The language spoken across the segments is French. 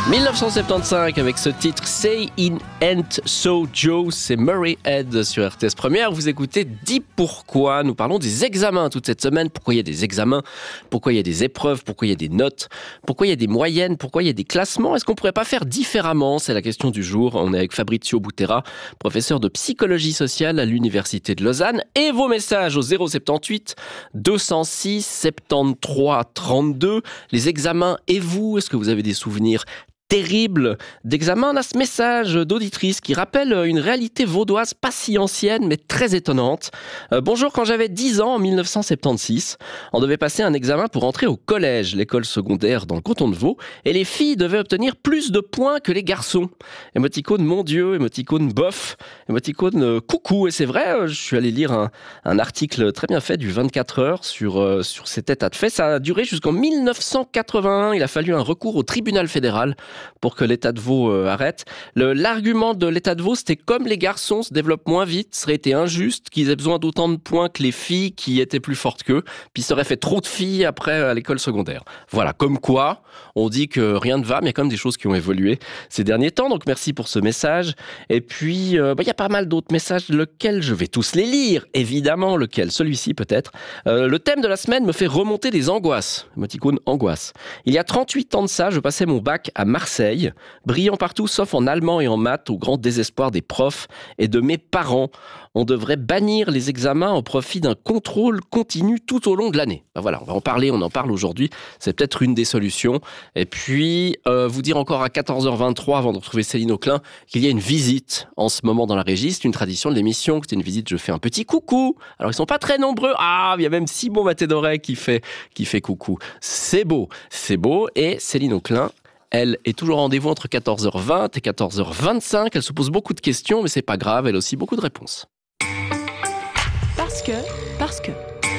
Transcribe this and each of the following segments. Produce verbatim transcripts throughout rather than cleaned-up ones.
dix-neuf cent soixante-quinze avec ce titre Say It Ain't So Joe, c'est Murray Head sur R T S Première. Vous écoutez Dis pourquoi. Nous parlons des examens toute cette semaine. Pourquoi il y a des examens, pourquoi il y a des épreuves, pourquoi il y a des notes, pourquoi il y a des moyennes, pourquoi il y a des classements. Est-ce qu'on pourrait pas faire différemment? C'est la question du jour. On est avec Fabrizio Butera, professeur de psychologie sociale à l'Université de Lausanne. Et vos messages au zéro soixante-dix-huit deux cent six soixante-treize trente-deux. Les examens et vous, est-ce que vous avez des souvenirs terrible d'examen? On a ce message d'auditrice qui rappelle une réalité vaudoise pas si ancienne mais très étonnante. Euh, bonjour, quand j'avais dix ans en dix-neuf cent soixante-seize, on devait passer un examen pour entrer au collège, l'école secondaire dans le canton de Vaud, et les filles devaient obtenir plus de points que les garçons. Émoticône mon Dieu, émoticône bof, émoticône euh, coucou. Et c'est vrai, euh, je suis allé lire un, un article très bien fait du vingt-quatre heures sur, euh, sur cet état de fait. Ça a duré jusqu'en dix-neuf cent quatre-vingt-un. Il a fallu un recours au tribunal fédéral pour que l'État de Vaud euh, arrête. Le, l'argument de l'État de Vaud, c'était comme les garçons se développent moins vite, ce serait été injuste qu'ils aient besoin d'autant de points que les filles qui étaient plus fortes qu'eux, puis ça aurait fait trop de filles après à l'école secondaire. Voilà, comme quoi, on dit que rien ne va, mais il y a quand même des choses qui ont évolué ces derniers temps, donc merci pour ce message. Et puis, euh, bah, il y a pas mal d'autres messages, lequel je vais tous les lire, évidemment, lequel, celui-ci peut-être. Euh, le thème de la semaine me fait remonter des angoisses, émoticône angoisse. Il y a trente-huit ans de ça, je passais mon bac à Marseille, brillant partout sauf en allemand et en maths, au grand désespoir des profs et de mes parents. On devrait bannir les examens au profit d'un contrôle continu tout au long de l'année. Ben voilà, on va en parler, on en parle aujourd'hui, c'est peut-être une des solutions. Et puis, euh, vous dire encore à quatorze heures vingt-trois, avant de retrouver Céline Auclin, qu'il y a une visite en ce moment dans la régie. C'est une tradition de l'émission, c'est une visite, je fais un petit coucou. Alors, ils sont pas très nombreux. Ah, il y a même Simon Matédoret qui fait, qui fait coucou. C'est beau, c'est beau. Et Céline Auclin, elle est toujours au rendez-vous entre quatorze heures vingt et quatorze heures vingt-cinq. Elle se pose beaucoup de questions, mais c'est pas grave, elle a aussi beaucoup de réponses. Parce que, parce que.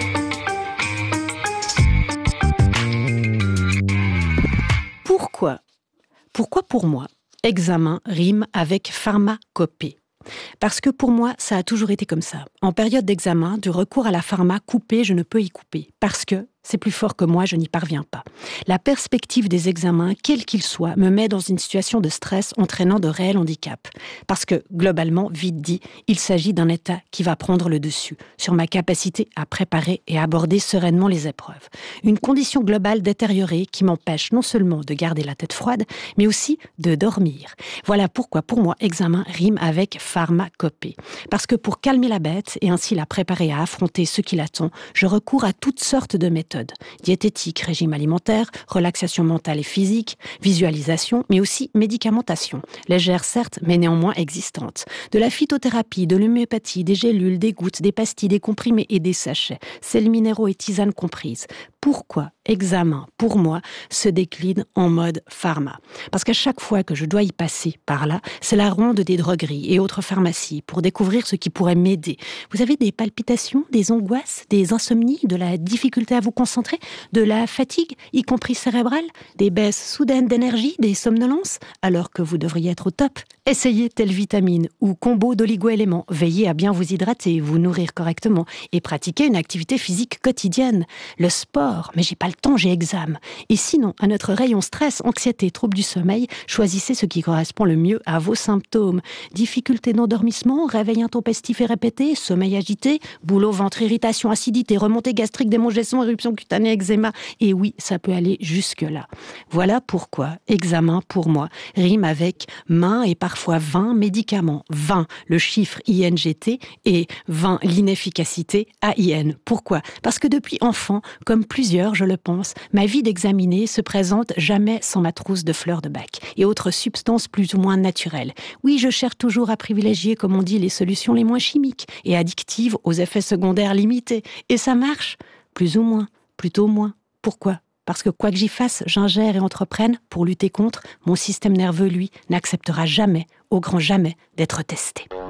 Pourquoi, pourquoi pour moi, examen rime avec pharmacopée? Parce que pour moi, ça a toujours été comme ça. En période d'examen, du recours à la pharma coupée, je ne peux y couper. Parce que c'est plus fort que moi, je n'y parviens pas. La perspective des examens, quels qu'ils soient, me met dans une situation de stress entraînant de réels handicaps. Parce que, globalement, vite dit, il s'agit d'un état qui va prendre le dessus sur ma capacité à préparer et aborder sereinement les épreuves. Une condition globale détériorée qui m'empêche non seulement de garder la tête froide, mais aussi de dormir. Voilà pourquoi, pour moi, examen rime avec pharmacopée. Parce que pour calmer la bête et ainsi la préparer à affronter ce qui l'attend, je recours à toutes sortes de méthodes. Diététique, régime alimentaire, relaxation mentale et physique, visualisation, mais aussi médicamentation. Légère certes, mais néanmoins existante. De la phytothérapie, de l'homéopathie, des gélules, des gouttes, des pastilles, des comprimés et des sachets. Sels minéraux et tisanes comprises. Pourquoi examen, pour moi, se décline en mode pharma? Parce qu'à chaque fois que je dois y passer par là, c'est la ronde des drogueries et autres pharmacies pour découvrir ce qui pourrait m'aider. Vous avez des palpitations, des angoisses, des insomnies, de la difficulté à vous concentrer, de la fatigue, y compris cérébrale, des baisses soudaines d'énergie, des somnolences, alors que vous devriez être au top? Essayez telle vitamine ou combo d'oligo-éléments. Veillez à bien vous hydrater, vous nourrir correctement et pratiquer une activité physique quotidienne. Le sport, mais j'ai pas le temps, j'ai examen. Et sinon, à notre rayon stress, anxiété, troubles du sommeil, choisissez ce qui correspond le mieux à vos symptômes. Difficulté d'endormissement, réveil intempestif et répété, sommeil agité, boulot, ventre, irritation, acidité, remontée gastrique, démangeaison, éruption cutanée, eczéma. Et oui, ça peut aller jusque-là. Voilà pourquoi examen, pour moi, rime avec main et parfois vingt médicaments. vingt, le chiffre I N G T, et vingt, l'inefficacité, A I N. Pourquoi? Parce que depuis enfant, comme plusieurs, je le pense, ma vie d'examiné se présente jamais sans ma trousse de fleurs de bac et autres substances plus ou moins naturelles. Oui, je cherche toujours à privilégier, comme on dit, les solutions les moins chimiques et addictives aux effets secondaires limités. Et ça marche, plus ou moins, plutôt moins. Pourquoi? Parce que quoi que j'y fasse, j'ingère et entreprenne pour lutter contre, mon système nerveux, lui, n'acceptera jamais, au grand jamais, d'être testé.